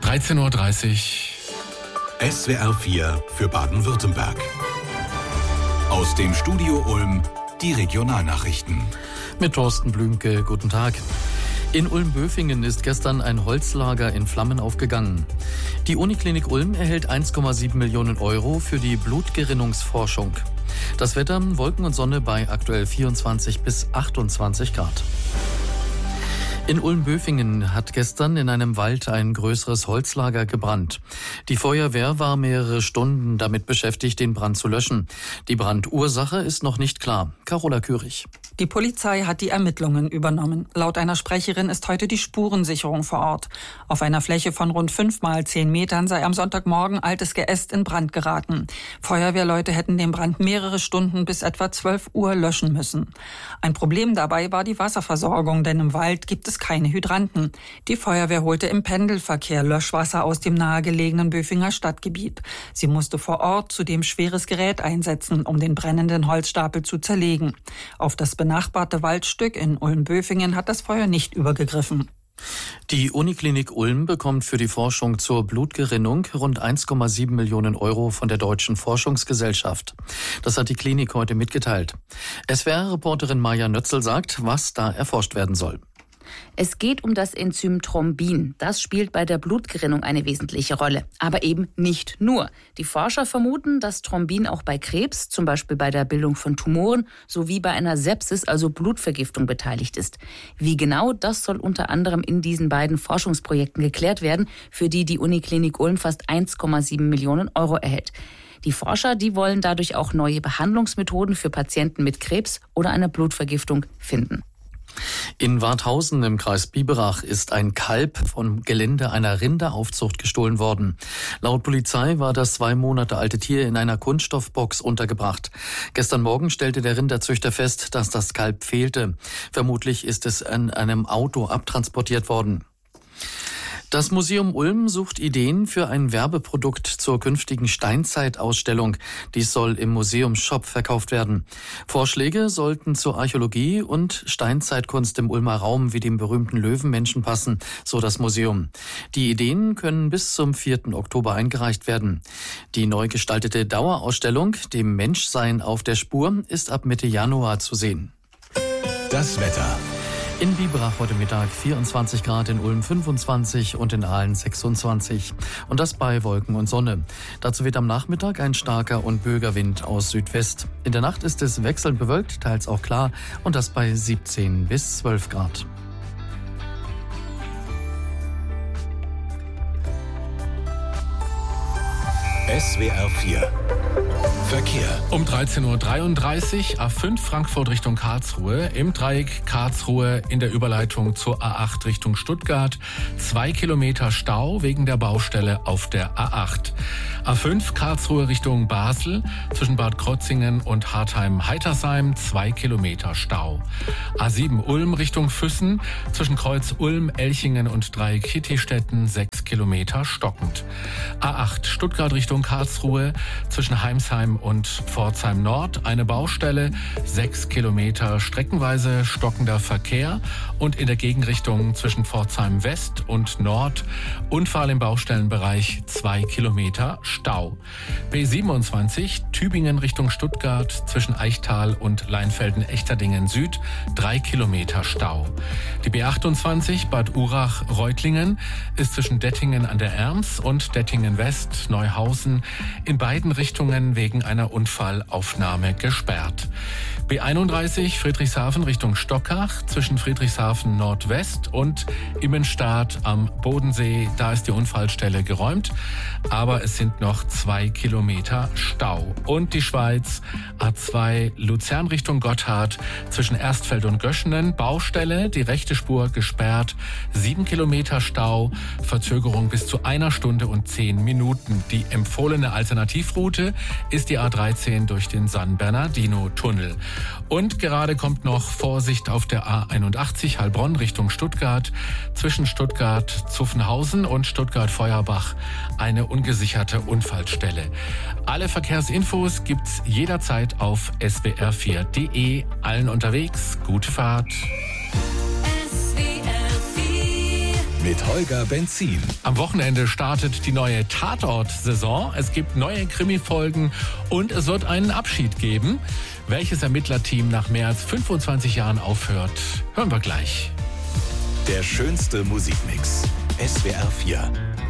13:30 Uhr. SWR 4 für Baden-Württemberg. Aus dem Studio Ulm die Regionalnachrichten. Mit Thorsten Blümke, guten Tag. In Ulm-Böfingen ist gestern ein Holzlager in Flammen aufgegangen. Die Uniklinik Ulm erhält 1,7 Millionen Euro für die Blutgerinnungsforschung. Das Wetter, Wolken und Sonne bei aktuell 24 bis 28 Grad. In Ulm-Böfingen hat gestern in einem Wald ein größeres Holzlager gebrannt. Die Feuerwehr war mehrere Stunden damit beschäftigt, den Brand zu löschen. Die Brandursache ist noch nicht klar. Carola Kürig. Die Polizei hat die Ermittlungen übernommen. Laut einer Sprecherin ist heute die Spurensicherung vor Ort. Auf einer Fläche von rund 5 mal 10 Metern sei am Sonntagmorgen altes Geäst in Brand geraten. Feuerwehrleute hätten den Brand mehrere Stunden bis etwa 12 Uhr löschen müssen. Ein Problem dabei war die Wasserversorgung, denn im Wald gibt es keine Hydranten. Die Feuerwehr holte im Pendelverkehr Löschwasser aus dem nahegelegenen Böfinger Stadtgebiet. Sie musste vor Ort zudem schweres Gerät einsetzen, um den brennenden Holzstapel zu zerlegen. Auf das benachbarte Waldstück in Ulm-Böfingen hat das Feuer nicht übergegriffen. Die Uniklinik Ulm bekommt für die Forschung zur Blutgerinnung rund 1,7 Millionen Euro von der Deutschen Forschungsgesellschaft. Das hat die Klinik heute mitgeteilt. SWR-Reporterin Maja Nötzel sagt, was da erforscht werden soll. Es geht um das Enzym Thrombin. Das spielt bei der Blutgerinnung eine wesentliche Rolle. Aber eben nicht nur. Die Forscher vermuten, dass Thrombin auch bei Krebs, zum Beispiel bei der Bildung von Tumoren, sowie bei einer Sepsis, also Blutvergiftung, beteiligt ist. Wie genau, das soll unter anderem in diesen beiden Forschungsprojekten geklärt werden, für die die Uniklinik Ulm fast 1,7 Millionen Euro erhält. Die Forscher, die wollen dadurch auch neue Behandlungsmethoden für Patienten mit Krebs oder einer Blutvergiftung finden. In Warthausen im Kreis Biberach ist ein Kalb vom Gelände einer Rinderaufzucht gestohlen worden. Laut Polizei war das 2 Monate alte Tier in einer Kunststoffbox untergebracht. Gestern Morgen stellte der Rinderzüchter fest, dass das Kalb fehlte. Vermutlich ist es in einem Auto abtransportiert worden. Das Museum Ulm sucht Ideen für ein Werbeprodukt zur künftigen Steinzeitausstellung. Dies soll im Museumsshop verkauft werden. Vorschläge sollten zur Archäologie und Steinzeitkunst im Ulmer Raum wie dem berühmten Löwenmenschen passen, so das Museum. Die Ideen können bis zum 4. Oktober eingereicht werden. Die neu gestaltete Dauerausstellung, dem Menschsein auf der Spur, ist ab Mitte Januar zu sehen. Das Wetter. In Biberach heute Mittag 24 Grad, in Ulm 25 und in Aalen 26. Und das bei Wolken und Sonne. Dazu weht am Nachmittag ein starker und böiger Wind aus Südwest. In der Nacht ist es wechselnd bewölkt, teils auch klar, und das bei 17 bis 12 Grad. SWR 4 Verkehr. Um 13:33 Uhr A5 Frankfurt Richtung Karlsruhe. Im Dreieck Karlsruhe in der Überleitung zur A8 Richtung Stuttgart. 2 Kilometer Stau wegen der Baustelle auf der A8. A5 Karlsruhe Richtung Basel. Zwischen Bad Krozingen und Hartheim-Heitersheim 2 Kilometer Stau. A7 Ulm Richtung Füssen. Zwischen Kreuz Ulm, Elchingen und Dreieck Hittistetten 6 Kilometer stockend. A8 Stuttgart Richtung Karlsruhe. Zwischen Heimsheim und Pforzheim Nord eine Baustelle, 6 Kilometer streckenweise stockender Verkehr und in der Gegenrichtung zwischen Pforzheim West und Nord Unfall im Baustellenbereich, 2 Kilometer Stau. B27 Tübingen Richtung Stuttgart zwischen Eichtal und Leinfelden-Echterdingen Süd 3 Kilometer Stau. Die B28 Bad Urach-Reutlingen ist zwischen Dettingen an der Erms und Dettingen West Neuhausen in beiden Richtungen wegen einer Unfallaufnahme gesperrt. B31 Friedrichshafen Richtung Stockach zwischen Friedrichshafen Nordwest und Immenstadt am Bodensee. Da ist die Unfallstelle geräumt, aber es sind noch 2 Kilometer Stau. Und die Schweiz A2 Luzern Richtung Gotthard zwischen Erstfeld und Göschenen. Baustelle, die rechte Spur gesperrt, 7 Kilometer Stau, Verzögerung bis zu 1 Stunde und 10 Minuten. Die empfohlene Alternativroute ist die A13 durch den San Bernardino-Tunnel. Und gerade kommt noch Vorsicht auf der A81 Heilbronn Richtung Stuttgart. Zwischen Stuttgart-Zuffenhausen und Stuttgart-Feuerbach eine ungesicherte Unfallstelle. Alle Verkehrsinfos gibt's jederzeit auf swr4.de. Allen unterwegs, gute Fahrt. Mit mit Holger Benzin. Am Wochenende startet die neue Tatort-Saison. Es gibt neue Krimi-Folgen und es wird einen Abschied geben. Welches Ermittlerteam nach mehr als 25 Jahren aufhört, hören wir gleich. Der schönste Musikmix. SWR 4.